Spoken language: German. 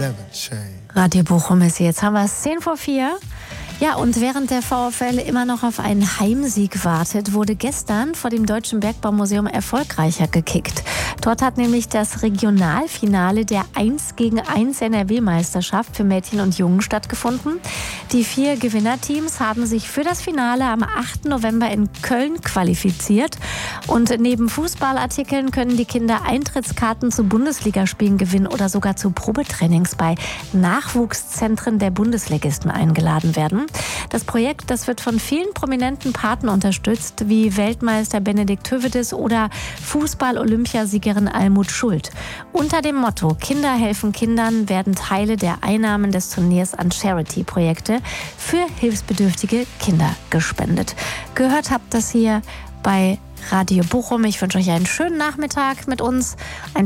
never change. Radio Bochum ist jetzt, haben wir es 4:10. Ja, und während der VfL immer noch auf einen Heimsieg wartet, wurde gestern vor dem Deutschen Bergbaumuseum erfolgreicher gekickt. Dort hat nämlich das Regionalfinale der 1-gegen-1 NRW-Meisterschaft für Mädchen und Jungen stattgefunden. Die 4 Gewinnerteams haben sich für das Finale am 8. November in Köln qualifiziert. Und neben Fußballartikeln können die Kinder Eintrittskarten zu Bundesligaspielen gewinnen oder sogar zu Probetrainings bei Nachwuchszentren der Bundesligisten eingeladen werden. Das Projekt, das wird von vielen prominenten Partnern unterstützt, wie Weltmeister Benedikt Hövedes oder Fußball-Olympiasiegerin Almut Schuld. Unter dem Motto Kinder helfen Kindern werden Teile der Einnahmen des Turniers an Charity-Projekte für hilfsbedürftige Kinder gespendet. Gehört habt das hier bei Radio Bochum. Ich wünsche euch einen schönen Nachmittag mit uns.